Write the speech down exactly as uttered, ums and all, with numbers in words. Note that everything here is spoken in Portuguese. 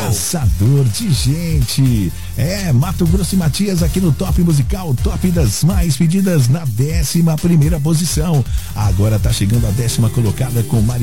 Caçador de gente. É, Mato Grosso e Matias aqui no Top Musical, top das mais pedidas na décima primeira posição. Agora tá chegando a décima colocada com Maria